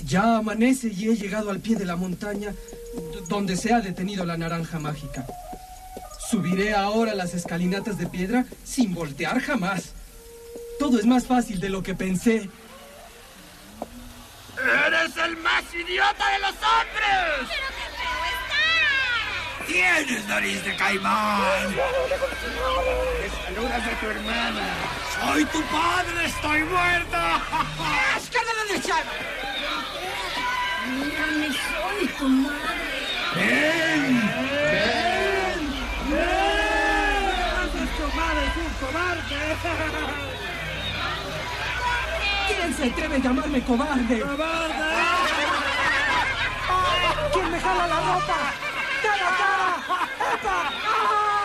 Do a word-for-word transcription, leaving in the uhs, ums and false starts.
Ya amanece y he llegado al pie de la montaña donde se ha detenido la naranja mágica. Subiré ahora las escalinatas de piedra sin voltear jamás. Todo es más fácil de lo que pensé. ¡Eres el más idiota de los hombres! ¡Pero qué feo está! ¡Tienes nariz de caimán! ¡Me saludas a tu hermana! ¡Soy tu padre! ¡Estoy muerta! ¡Escándalo de echar! Mírame, soy tu madre. ¡Ven! ¡Ven! ¡Ven! ¡Tu madre es un cobarde! ¿Quién se atreve a llamarme cobarde? ¡Cobarde! ¿Quién me jala la ropa? ¡Cara, cara! ¡Epa! ¡Ah!